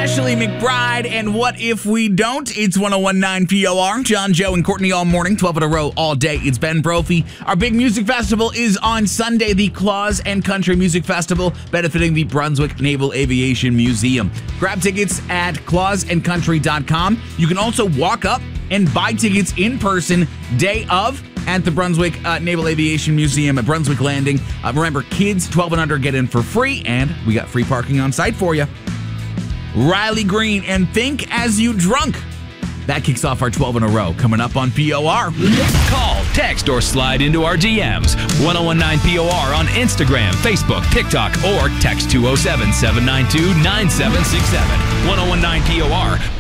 Ashley McBride, and What If We Don't? It's 1019 POR. John, Joe, and Courtney all morning, 12 in a row all day. It's Ben Brophy. Our big music festival is on Sunday, the Claus and Country Music Festival, benefiting the Brunswick Naval Aviation Museum. Grab tickets at clausandcountry.com. You can also walk up and buy tickets in person day of at the Brunswick Naval Aviation Museum at Brunswick Landing. Remember, kids 12 and under get in for free, and we got free parking on site for you. Riley Green and Think As You Drunk. That kicks off our 12 in a row coming up on POR. Call, text, or slide into our DMs. 1019 POR on Instagram, Facebook, TikTok, or text 207-792-9767. 1019 POR,